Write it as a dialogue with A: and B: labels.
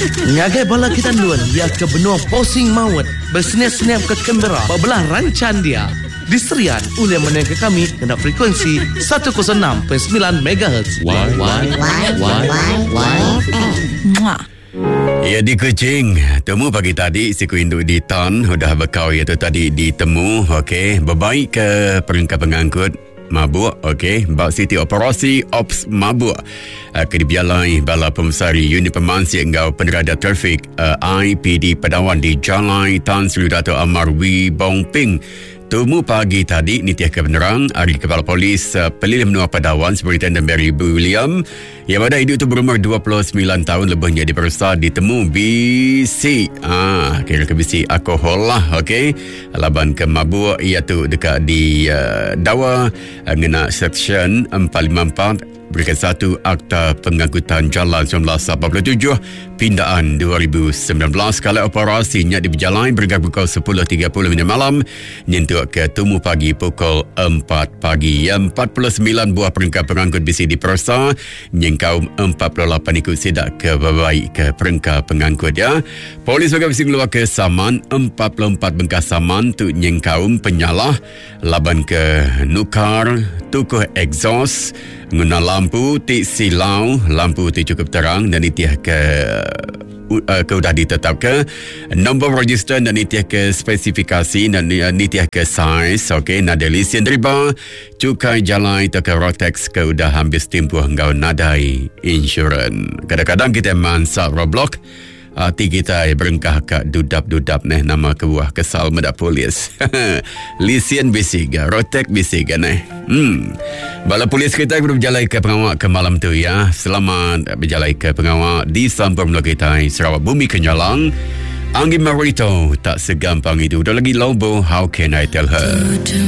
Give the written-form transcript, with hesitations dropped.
A: Ngagai bala kita luan dia ke benua posing mawat bersenap-senap ke Canberra bebelah rancan dia. Diserian oleh menengah kami kena frekuensi 106.9 MHz.
B: Ya di Kuching, temu pagi tadi siku induk di Tan sudah berkau iaitu tadi ditemu, okey, berbaik ke perangkat pengangkut mabuk, okey, bak Siti Operasi Ops Mabuk ke dibialai Bala Pemusari Unit Pemansik Engau Penerada Trafik IPD Pedawan di Jalan Tan Sri Dato' Amar Wee Bong Ping. Temu pagi tadi Nitiah Kebenaran Ahli Kepala Polis Pelilih Menua Pedawan Superintendent Barry William yang pada hidup itu berumur 29 tahun lebihnya diperiksa ditemu BC kira ke BC alkohol lah, okey, laban ke mabuk iaitu dekat di Dawa ngena Section 454 berikan satu Akta Pengangkutan Jalan 1987 Pindaan 2019. Kala operasinya diberjalan bergerak pukul 10.30 malam nyentuh ke temu pagi pukul 4 pagi. 49 buah perangkat pengangkut BC diperiksa, nyengkau 48 ikut sidak ke babai ke perangkat pengangkut ya. Polis juga mesti keluar ke saman 44 bengkas saman tu nyengkau penyalah laban ke nukar tukuh exhaust guna lampu tik silau, lampu tik cukup terang dan itiah ke sudah ditetapkan nombor register dan itiah ke spesifikasi dan itiah ke saiz, okey, nada lesen riba cukai jalan itu ke Rotex ke sudah habis tempoh engkau nadai insurans. Kadang-kadang kita mansak roblok hati kita berengkah kat dudap-dudap nama kebuah kesal medak polis. Lisian bisiga, rotek bisiga Bala polis kita berjalan ke pengawal ke malam tu ya. Selamat berjalan ke pengawal di Sampur Mula kita Sarawak Bumi Kenyalang. Angin Marito tak segampang itu. Dah lagi Lobo, how can I tell her?